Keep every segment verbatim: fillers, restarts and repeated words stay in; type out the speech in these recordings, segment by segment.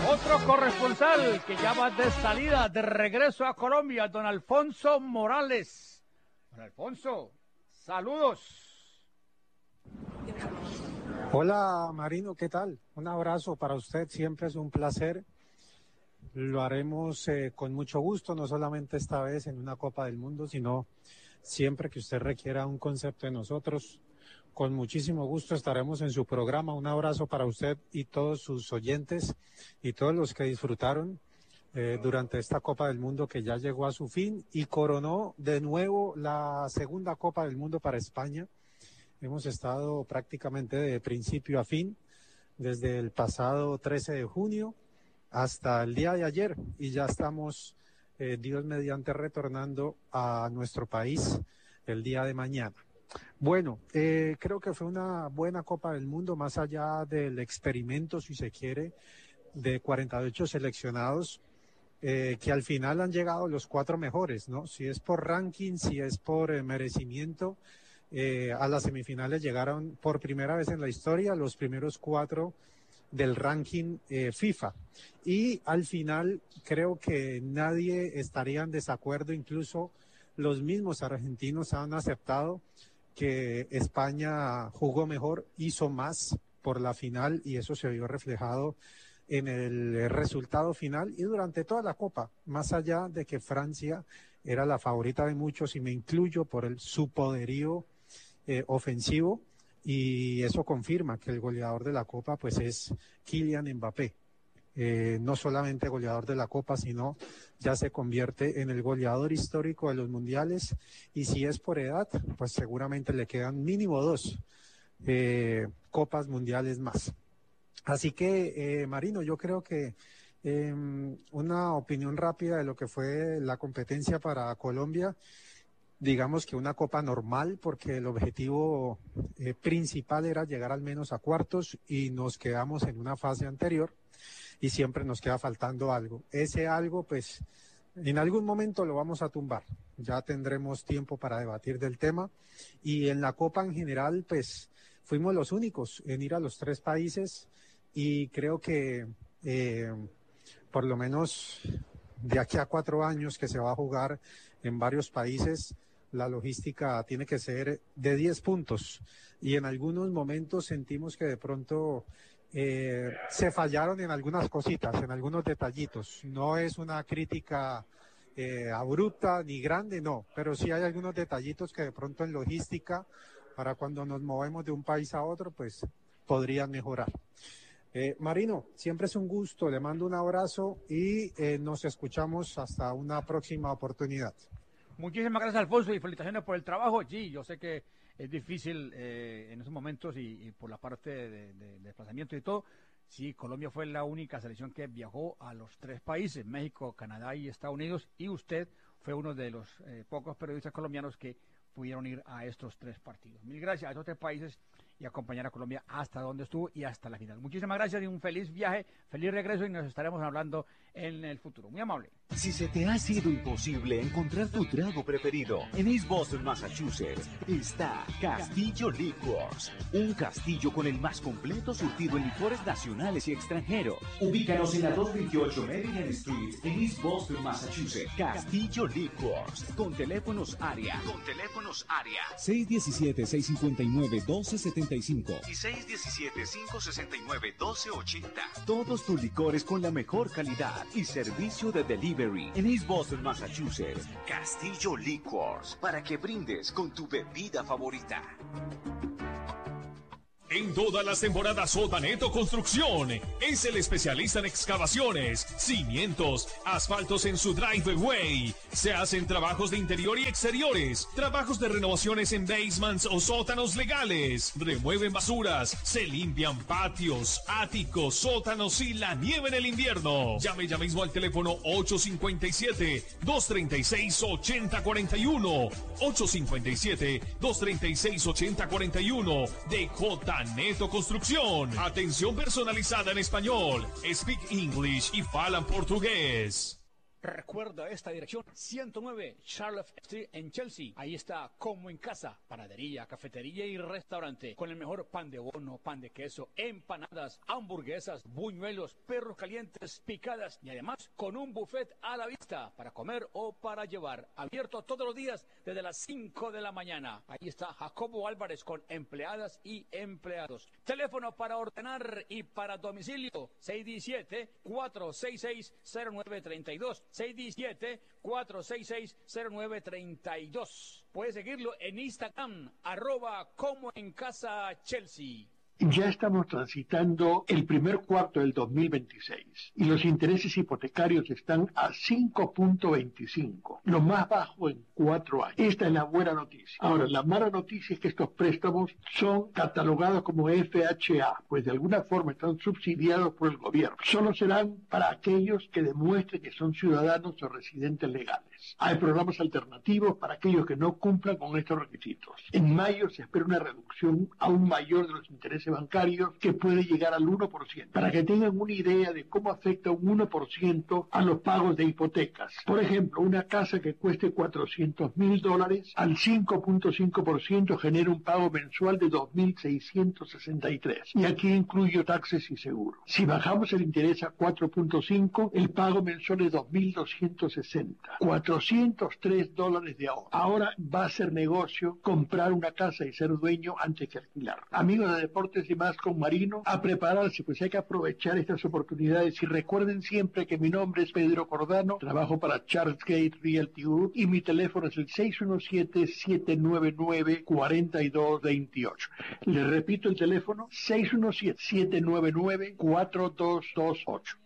Otro corresponsal que ya va de salida, de regreso a Colombia, don Alfonso Morales. Don Alfonso, saludos. Hola Marino, ¿qué tal? Un abrazo para usted, siempre es un placer. Lo haremos eh, con mucho gusto, no solamente esta vez en una Copa del Mundo, sino siempre que usted requiera un concepto de nosotros. Con muchísimo gusto estaremos en su programa. Un abrazo para usted y todos sus oyentes y todos los que disfrutaron eh, durante esta Copa del Mundo que ya llegó a su fin y coronó de nuevo la segunda Copa del Mundo para España. Hemos estado prácticamente de principio a fin, desde el pasado trece de junio hasta el día de ayer, y ya estamos, eh, Dios mediante, retornando a nuestro país el día de mañana. Bueno, eh, creo que fue una buena Copa del Mundo, más allá del experimento, si se quiere, de cuarenta y ocho seleccionados, eh, que al final han llegado los cuatro mejores, ¿no? Si es por ranking, si es por eh, merecimiento, eh, a las semifinales llegaron por primera vez en la historia los primeros cuatro del ranking eh, FIFA. Y al final creo que nadie estaría en desacuerdo, incluso los mismos argentinos han aceptado que España jugó mejor, hizo más por la final, y eso se vio reflejado en el resultado final y durante toda la Copa, más allá de que Francia era la favorita de muchos, y me incluyo por el, su poderío eh, ofensivo, y eso confirma que el goleador de la Copa pues es Kylian Mbappé. Eh, no solamente goleador de la Copa, sino ya se convierte en el goleador histórico de los mundiales, y si es por edad, pues seguramente le quedan mínimo dos eh, Copas Mundiales más. Así que, eh, Marino, yo creo que eh, una opinión rápida de lo que fue la competencia para Colombia. Digamos que una Copa normal, porque el objetivo eh, principal era llegar al menos a cuartos, y nos quedamos en una fase anterior y siempre nos queda faltando algo. Ese algo, pues, en algún momento lo vamos a tumbar. Ya tendremos tiempo para debatir del tema. Y en la Copa en general, pues, fuimos los únicos en ir a los tres países, y creo que eh, por lo menos de aquí a cuatro años que se va a jugar en varios países, la logística tiene que ser de diez puntos, y en algunos momentos sentimos que de pronto eh, se fallaron en algunas cositas, en algunos detallitos. No es una crítica eh, abrupta ni grande, no, pero sí hay algunos detallitos que de pronto en logística, para cuando nos movemos de un país a otro, pues podrían mejorar. Eh, Marino, siempre es un gusto, le mando un abrazo y eh, nos escuchamos hasta una próxima oportunidad. Muchísimas gracias, Alfonso, y felicitaciones por el trabajo. Sí, yo sé que es difícil eh, en esos momentos, y, y por la parte de, de, de desplazamiento y todo. Sí, Colombia fue la única selección que viajó a los tres países, México, Canadá y Estados Unidos, y usted fue uno de los eh, pocos periodistas colombianos que pudieron ir a estos tres partidos. Mil gracias a estos tres países y acompañar a Colombia hasta donde estuvo y hasta la final. Muchísimas gracias y un feliz viaje, feliz regreso, y nos estaremos hablando en el futuro. Muy amable. Si se te ha sido imposible encontrar tu trago preferido, en East Boston, Massachusetts, está Castillo Liquors, un castillo con el más completo surtido en licores nacionales y extranjeros. Ubícanos en la doscientos veintiocho Maryland Street, en East Boston, Massachusetts. Castillo Liquors, con teléfonos área, con teléfonos área seis uno siete, seis cinco nueve, uno dos siete cinco y seis uno siete, cinco seis nueve, uno dos ocho cero. Todos tus licores con la mejor calidad y servicio de delivery en East Boston, Massachusetts. Castillo Liquors, para que brindes con tu bebida favorita. En todas las temporadas, Sotaneto Construcción es el especialista en excavaciones, cimientos, asfaltos en su driveway. Se hacen trabajos de interior y exteriores, trabajos de renovaciones en basements o sótanos legales. Remueven basuras, se limpian patios, áticos, sótanos y la nieve en el invierno. Llame ya mismo al teléfono ocho cinco siete, dos tres seis, ocho cero cuatro uno, ocho cinco siete, dos tres seis, ocho cero cuatro uno de J. Neto Construcción. Atención personalizada en español, speak English y falan portugués. Recuerda esta dirección, ciento nueve Charlotte Street en Chelsea. Ahí está Como en Casa, panadería, cafetería y restaurante, con el mejor pan de bono, pan de queso, empanadas, hamburguesas, buñuelos, perros calientes, picadas y además con un buffet a la vista para comer o para llevar. Abierto todos los días desde las cinco de la mañana. Ahí está Jacobo Álvarez con empleadas y empleados. Teléfono para ordenar y para domicilio, seis uno siete, cuatro seis seis, cero nueve tres dos. seis uno siete, cuatro seis seis, cero nueve tres dos. Puedes seguirlo en Instagram, arroba Como en Casa Chelsea. Ya estamos transitando el primer cuarto del dos mil veintiséis y los intereses hipotecarios están a cinco punto veinticinco, lo más bajo en cuatro años. Esta es la buena noticia. Ahora, la mala noticia es que estos préstamos son catalogados como F H A, pues de alguna forma están subsidiados por el gobierno. Solo serán para aquellos que demuestren que son ciudadanos o residentes legales. Hay programas alternativos para aquellos que no cumplan con estos requisitos. En mayo se espera una reducción aún mayor de los intereses bancarios que puede llegar al uno por ciento, para que tengan una idea de cómo afecta un uno por ciento a los pagos de hipotecas. Por ejemplo, una casa que cueste cuatrocientos mil dólares al cinco punto cinco por ciento genera un pago mensual de dos mil seiscientos sesenta y tres, y aquí incluyo taxes y seguro. Si bajamos el interés a cuatro punto cinco, el pago mensual es dos mil doscientos sesenta, cuatrocientos tres dólares de ahorro. Ahora va a ser negocio comprar una casa y ser dueño antes que alquilar. Amigos de Deportes y Más con Marino, a prepararse, pues hay que aprovechar estas oportunidades. Y recuerden siempre que mi nombre es Pedro Cordano, trabajo para Charles Gate Realty Group y mi teléfono es el seis uno siete, siete nueve nueve, cuatro dos dos ocho. Les repito el teléfono, seis uno siete, siete nueve nueve, cuatro dos dos ocho.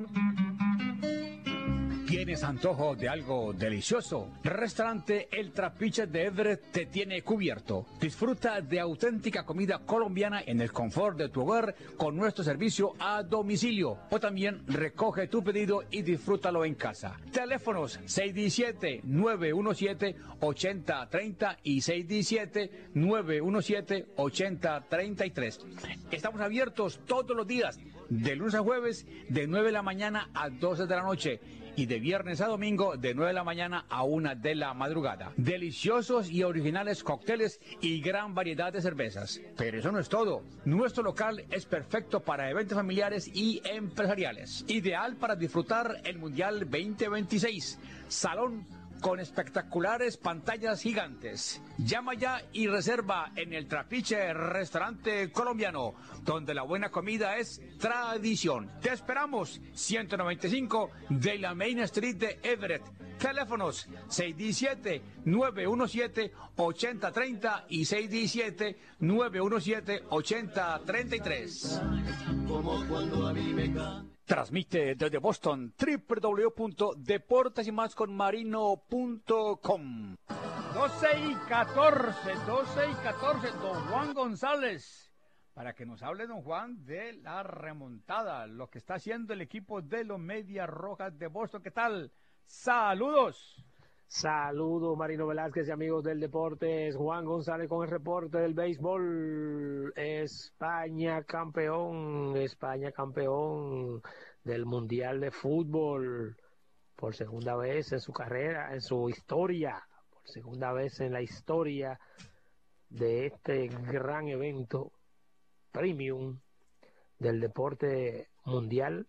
¿Tienes antojo de algo delicioso? Restaurante El Trapiche de Everett te tiene cubierto. Disfruta de auténtica comida colombiana en el confort de tu hogar con nuestro servicio a domicilio. O también recoge tu pedido y disfrútalo en casa. Teléfonos seis uno siete, nueve uno siete, ocho cero tres cero y seis uno siete, nueve uno siete, ocho cero tres tres. Estamos abiertos todos los días, de lunes a jueves, de nueve de la mañana a doce de la noche. Y de viernes a domingo de nueve de la mañana a una de la madrugada. Deliciosos y originales cócteles y gran variedad de cervezas. Pero eso no es todo. Nuestro local es perfecto para eventos familiares y empresariales. Ideal para disfrutar el Mundial veinte veintiséis. Salón con espectaculares pantallas gigantes. Llama ya y reserva en el Trapiche Restaurante Colombiano, donde la buena comida es tradición. Te esperamos, ciento noventa y cinco de la Main Street de Everett. Teléfonos seis uno siete, nueve uno siete, ocho cero tres cero y seis uno siete, nueve uno siete, ocho cero tres tres. Como cuando a mí me ca... Transmite desde Boston, doble u doble u doble u punto deportes y más con marino punto com. doce y catorce, doce y catorce, don Juan González, para que nos hable, don Juan, de la remontada, lo que está haciendo el equipo de los Medias Rojas de Boston. ¿Qué tal? ¡Saludos! Saludos, Marino Velázquez y amigos del deporte. Juan González con el reporte del béisbol. España campeón, España campeón del Mundial de Fútbol por segunda vez en su carrera, en su historia, por segunda vez en la historia de este gran evento premium del deporte mundial.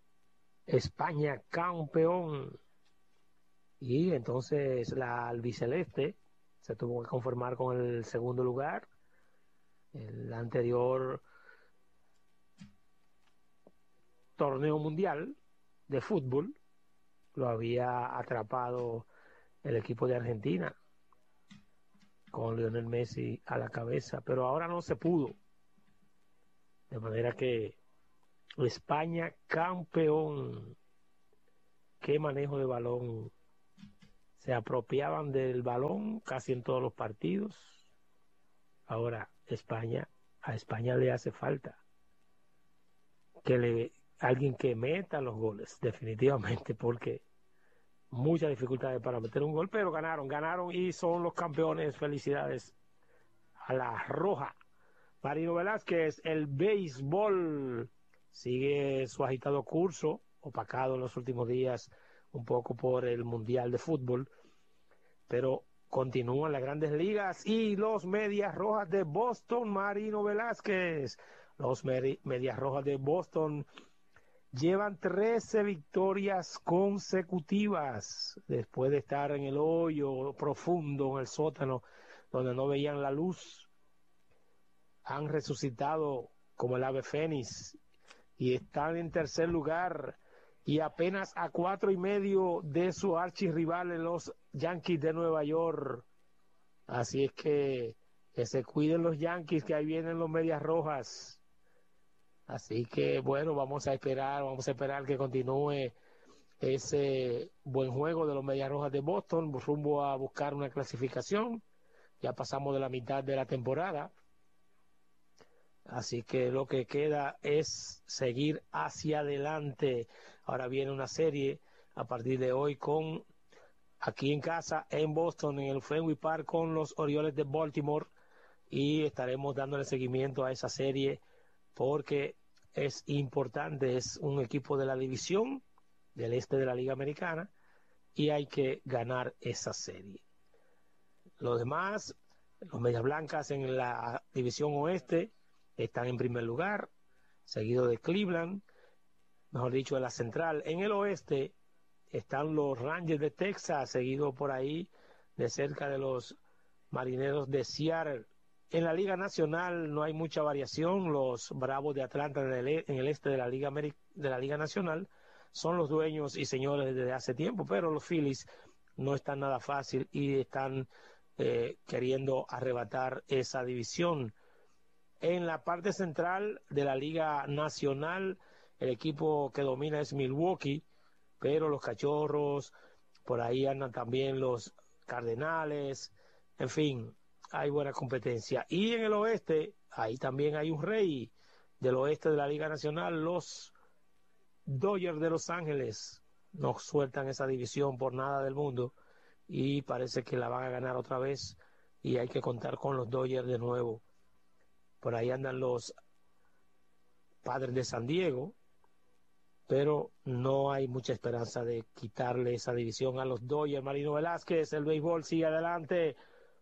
España campeón. Y entonces la albiceleste se tuvo que conformar con el segundo lugar. El anterior torneo mundial de fútbol lo había atrapado el equipo de Argentina con Lionel Messi a la cabeza, pero ahora no se pudo. De manera que España campeón. Qué manejo de balón. Se apropiaban del balón casi en todos los partidos. Ahora, España, a España le hace falta que le, alguien que meta los goles, definitivamente, porque muchas dificultades para meter un gol, pero ganaron, ganaron y son los campeones. Felicidades a la Roja. Marino Velázquez, el béisbol sigue su agitado curso, opacado en los últimos días un poco por el Mundial de Fútbol, pero continúan las Grandes Ligas y los Medias Rojas de Boston, Marino Velázquez. Los Medias Rojas de Boston llevan trece victorias consecutivas después de estar en el hoyo profundo, en el sótano, donde no veían la luz. Han resucitado como el ave fénix y están en tercer lugar y apenas a cuatro y medio de su archirrivales, los Yankees de Nueva York. Así es que que se cuiden los Yankees, que ahí vienen los Medias Rojas. Así que bueno, vamos a esperar, vamos a esperar que continúe ese buen juego de los Medias Rojas de Boston, rumbo a buscar una clasificación. Ya pasamos de la mitad de la temporada. Así que lo que queda es seguir hacia adelante. Ahora viene una serie a partir de hoy con aquí en casa, en Boston, en el Fenway Park, con los Orioles de Baltimore. Y estaremos dándole seguimiento a esa serie porque es importante, es un equipo de la división del este de la Liga Americana y hay que ganar esa serie. Los demás, los Medias Blancas en la división oeste, están en primer lugar, seguido de Cleveland, mejor dicho, de la central. En el oeste están los Rangers de Texas, seguido por ahí de cerca de los Marineros de Seattle. En la Liga Nacional no hay mucha variación. Los Bravos de Atlanta en el, en el este de la Liga Ameri- de la Liga Nacional son los dueños y señores desde hace tiempo, pero los Phillies no están nada fácil y están eh, queriendo arrebatar esa división. En la parte central de la Liga Nacional, el equipo que domina es Milwaukee, pero los Cachorros, por ahí andan también los Cardenales, en fin, hay buena competencia. Y en el oeste, ahí también hay un rey del oeste de la Liga Nacional, los Dodgers de Los Ángeles. No sueltan esa división por nada del mundo y parece que la van a ganar otra vez y hay que contar con los Dodgers de nuevo. Por ahí andan los Padres de San Diego, pero no hay mucha esperanza de quitarle esa división a los Dodgers. Marino Velázquez, el béisbol sigue adelante.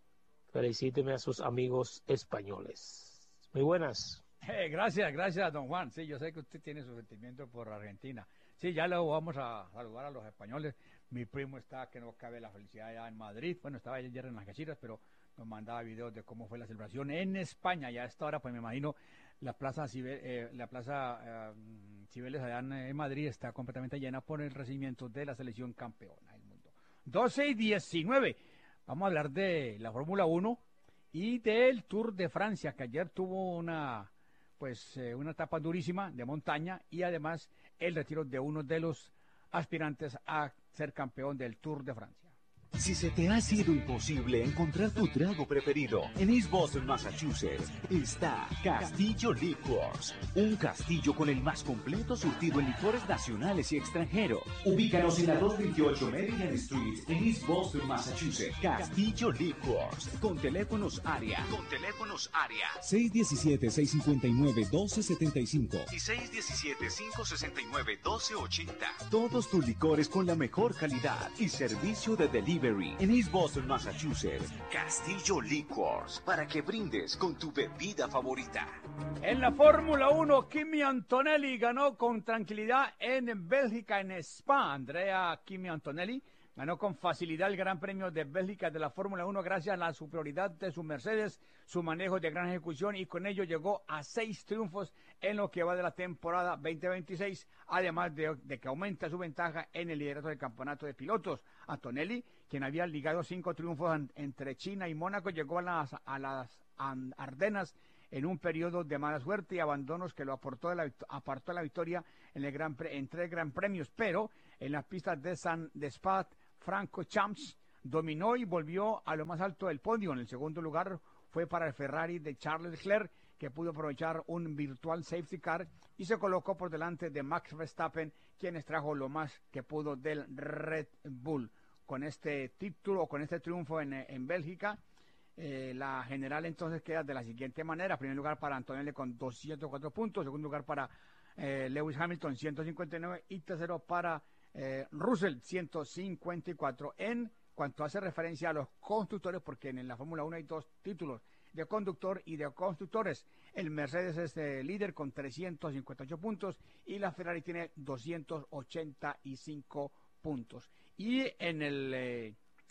Felicíteme a sus amigos españoles. Muy buenas. Eh, gracias, gracias, don Juan. Sí, yo sé que usted tiene su sentimiento por Argentina. Sí, ya luego vamos a saludar a los españoles. Mi primo está, que no cabe la felicidad, allá en Madrid. Bueno, estaba ayer en las Cachiras, pero nos mandaba videos de cómo fue la celebración en España. Ya a esta hora, pues me imagino, la plaza, Cibe, eh, la plaza eh, Cibeles allá en, en Madrid está completamente llena por el recibimiento de la selección campeona del mundo. doce y diecinueve. Vamos a hablar de la Fórmula uno y del Tour de Francia, que ayer tuvo una, pues, eh, una etapa durísima de montaña y además el retiro de uno de los aspirantes a ser campeón del Tour de Francia. Si se te ha sido imposible encontrar tu trago preferido en East Boston, Massachusetts, está Castillo Liquors, un castillo con el más completo surtido en licores nacionales y extranjeros. Ubícanos en la doscientos veintiocho Maryland Street en East Boston, Massachusetts. Castillo Liquors, con teléfonos área, con teléfonos área seis uno siete, seis cinco nueve, uno dos siete cinco y seis uno siete, cinco seis nueve, uno dos ocho cero. Todos tus licores con la mejor calidad y servicio de delivery. En East Boston, Massachusetts, Castillo Liquors, para que brindes con tu bebida favorita. En la Fórmula uno, Kimi Antonelli ganó con tranquilidad en Bélgica, en Spa. Andrea Kimi Antonelli ganó con facilidad el Gran Premio de Bélgica de la Fórmula uno gracias a la superioridad de su Mercedes, su manejo de gran ejecución y con ello llegó a seis triunfos en lo que va de la temporada veinte veintiséis, además de, de que aumenta su ventaja en el liderato del campeonato de pilotos. Antonelli, quien había ligado cinco triunfos en, entre China y Mónaco, llegó a las, a las Ardenas en un periodo de mala suerte y abandonos que lo aportó de la, apartó de la victoria en, el gran, en tres gran premios, pero en las pistas de San de Spa, Franco Champs dominó y volvió a lo más alto del podio. En el segundo lugar fue para el Ferrari de Charles Leclerc, que pudo aprovechar un virtual safety car y se colocó por delante de Max Verstappen, quien extrajo lo más que pudo del Red Bull. Con este título, con este triunfo en, en Bélgica, eh, la general entonces queda de la siguiente manera. Primer lugar para Antonelli con doscientos cuatro puntos, segundo lugar para eh, Lewis Hamilton ciento cincuenta y nueve y tercero para eh, Russell ciento cincuenta y cuatro. En cuanto hace referencia a los constructores, porque en la Fórmula uno hay dos títulos, de conductor y de constructores. El Mercedes es el líder con trescientos cincuenta y ocho puntos y la Ferrari tiene doscientos ochenta y cinco puntos. Y en el, eh,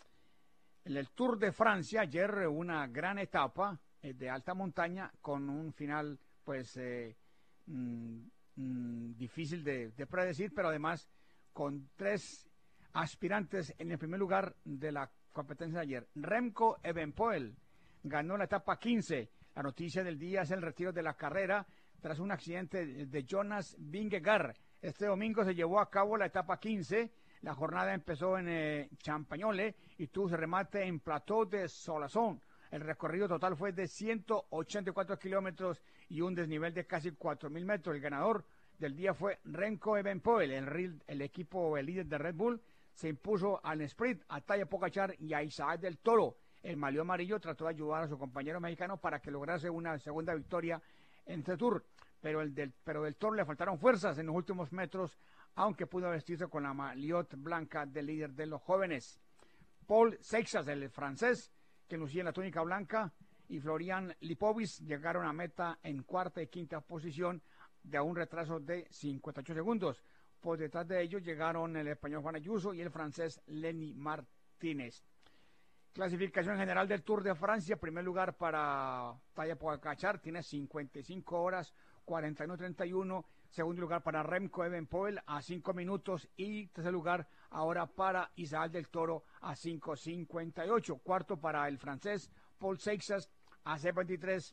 en el Tour de Francia, ayer una gran etapa eh, de alta montaña con un final pues eh, mmm, mmm, difícil de, de predecir, pero además con tres aspirantes en el primer lugar de la competencia de ayer. Remco Evenepoel ganó la etapa quince. La noticia del día es el retiro de la carrera tras un accidente de Jonas Vingegaard. Este domingo se llevó a cabo la etapa quince. La jornada empezó en eh, Champagnole y tuvo su remate en Plateau de Soissons. El recorrido total fue de ciento ochenta y cuatro kilómetros y un desnivel de casi cuatro mil metros. El ganador del día fue Remco Evenepoel. El, el equipo, el líder de Red Bull, se impuso al sprint a Tadej Pogačar y a Isaac del Toro. El malio amarillo trató de ayudar a su compañero mexicano para que lograse una segunda victoria en este Tour, pero el del, pero del Toro le faltaron fuerzas en los últimos metros, aunque pudo vestirse con la maliot blanca del líder de los jóvenes. Paul Seixas, el francés, que lucía en la túnica blanca, y Florian Lipovic llegaron a meta en cuarta y quinta posición de un retraso de cincuenta y ocho segundos. Por detrás de ellos llegaron el español Juan Ayuso y el francés Lenny Martínez. Clasificación general del Tour de Francia. Primer lugar para Tadej Pogačar, tiene cincuenta y cinco horas, cuarenta y uno treinta y uno. Segundo lugar para Remco Evenepoel a cinco minutos. Y tercer lugar ahora para Isaac del Toro a cinco cincuenta y ocho. Cuarto para el francés Paul Seixas a seis veintitrés.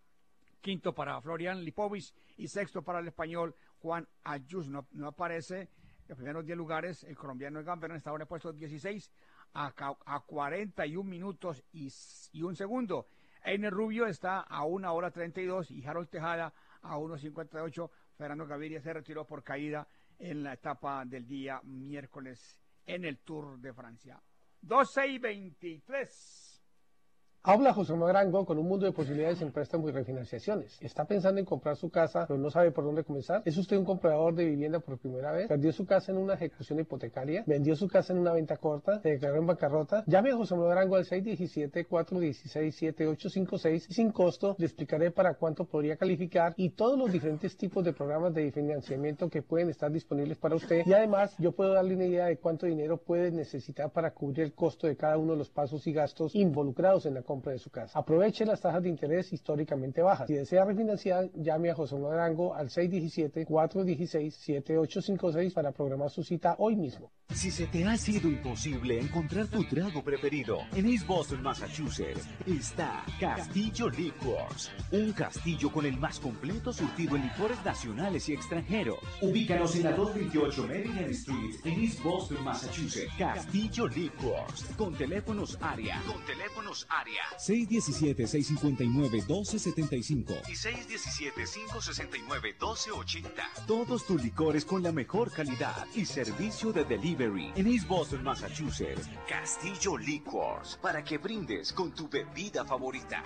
Quinto para Florian Lipovic y sexto para el español Juan Ayuso. No, no aparece los primeros diez lugares. El colombiano Gamberón está ahora en el puesto dieciséis. A, a cuarenta y un minutos y, y un segundo. Einer Rubio está a una hora treinta y dos y Harold Tejada a uno cincuenta y ocho. Fernando Gaviria se retiró por caída en la etapa del día miércoles en el Tour de Francia. doce y veintitrés. Habla José Manuel Arango con un mundo de posibilidades en préstamos y refinanciaciones. ¿Está pensando en comprar su casa pero no sabe por dónde comenzar? ¿Es usted un comprador de vivienda por primera vez? ¿Perdió su casa en una ejecución hipotecaria? ¿Vendió su casa en una venta corta? ¿Se declaró en bancarrota? Llame a José Manuel Arango al seis uno siete, cuatro uno seis, siete ocho cinco seis y sin costo le explicaré para cuánto podría calificar y todos los diferentes tipos de programas de financiamiento que pueden estar disponibles para usted. Y además yo puedo darle una idea de cuánto dinero puede necesitar para cubrir el costo de cada uno de los pasos y gastos involucrados en la compra de su casa. Aproveche las tasas de interés históricamente bajas. Si desea refinanciar, llame a José Manuel Arango al seis uno siete, cuatro uno seis, siete ocho cinco seis para programar su cita hoy mismo. Si se te ha sido imposible encontrar tu trago preferido, en East Boston, Massachusetts, está Castillo Liquors, un castillo con el más completo surtido en licores nacionales y extranjeros. Ubícanos en la doscientos veintiocho Maryland Street, en East Boston, Massachusetts. Castillo Liquors, con teléfonos área, con teléfonos área. seis uno siete, seis cinco nueve, uno dos siete cinco y seis uno siete, cinco seis nueve, doce ochenta. Todos tus licores con la mejor calidad y servicio de delivery en East Boston, Massachusetts. Castillo Liquors, para que brindes con tu bebida favorita.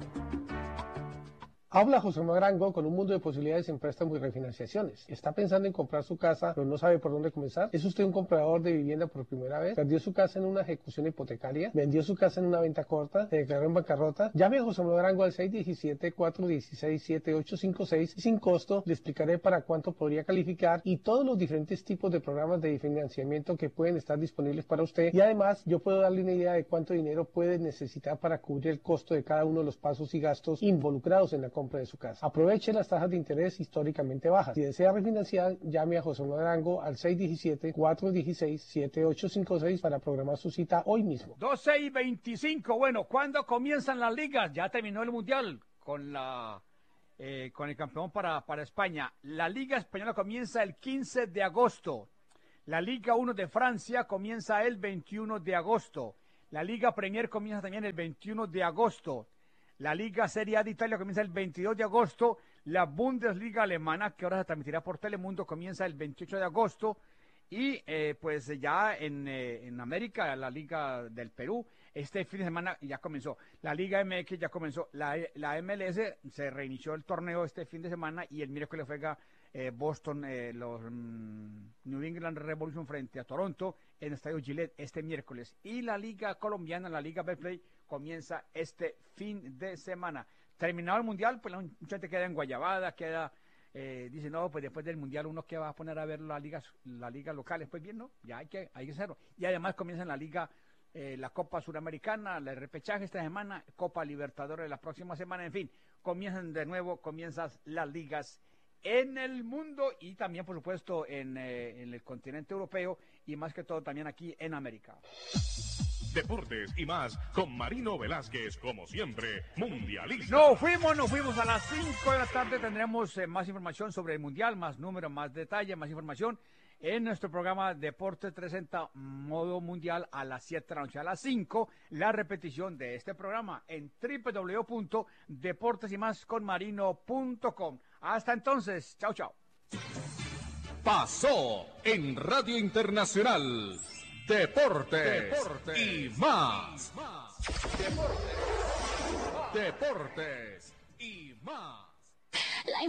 Habla José Manuel Arango con un mundo de posibilidades en préstamos y refinanciaciones. ¿Está pensando en comprar su casa pero no sabe por dónde comenzar? ¿Es usted un comprador de vivienda por primera vez? ¿Perdió su casa en una ejecución hipotecaria? ¿Vendió su casa en una venta corta? ¿Se declaró en bancarrota? Llame a José Manuel Arango al seis uno siete, cuatro uno seis, siete ocho cinco seis y sin costo le explicaré para cuánto podría calificar y todos los diferentes tipos de programas de financiamiento que pueden estar disponibles para usted. Y además yo puedo darle una idea de cuánto dinero puede necesitar para cubrir el costo de cada uno de los pasos y gastos involucrados en la compra de su casa. Aproveche las tasas de interés históricamente bajas. Si desea refinanciar, llame a José Manuel Arango al seis uno siete, cuatro uno seis, siete ocho cinco seis para programar su cita hoy mismo. doce y veinticinco. Bueno, ¿cuándo comienzan las ligas? Ya terminó el Mundial con la eh, con el campeón para, para España. La Liga Española comienza el quince de agosto. La Liga uno de Francia comienza el veintiuno de agosto. La Liga Premier comienza también el veintiuno de agosto. La Liga Serie A de Italia comienza el veintidós de agosto. La Bundesliga alemana, que ahora se transmitirá por Telemundo, comienza el veintiocho de agosto. Y eh, pues ya en, eh, en América, la Liga del Perú, este fin de semana ya comenzó. La Liga M X ya comenzó. La, la M L S se reinició el torneo este fin de semana y el miércoles juega eh, Boston, eh, los mm, New England Revolution frente a Toronto en el Estadio Gillette este miércoles. Y la Liga Colombiana, la Liga Betplay, comienza este fin de semana. Terminado el Mundial, pues la mucha gente queda en Guayabada, queda... Eh, dice, no, pues después del Mundial uno que va a poner a ver las ligas la liga locales. Pues bien, no, ya hay que, hay que hacerlo. Y además comienza la Liga, eh, la Copa Suramericana, el repechaje esta semana, Copa Libertadores la próxima semana, en fin, comienzan de nuevo, comienzan las ligas en el mundo y también, por supuesto, en, eh, en el continente europeo y más que todo también aquí en América. Deportes y más con Marino Velázquez, como siempre, mundialista. Nos fuimos, nos fuimos a las cinco de la tarde. Tendremos eh, más información sobre el Mundial, más números, más detalles, más información en nuestro programa Deportes trescientos sesenta Modo Mundial a las siete de la noche. A las cinco, la repetición de este programa en doble u doble u doble u punto deportes y más con marino punto com. Hasta entonces, chao, chao. Pasó en Radio Internacional. Deportes, Deportes y más. Deportes, Deportes y más.